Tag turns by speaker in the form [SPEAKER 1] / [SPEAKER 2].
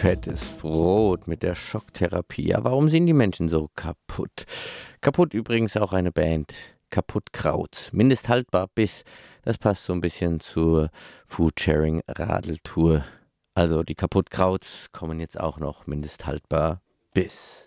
[SPEAKER 1] fettes Brot mit der Schocktherapie. Ja, warum sind die Menschen so kaputt? Kaputt übrigens auch eine Band. Kaputt Kraut. Mindesthaltbar bis. Das passt so ein bisschen zur Foodsharing-Radeltour. Also die Kaputt Krauts kommen jetzt auch noch mindesthaltbar bis.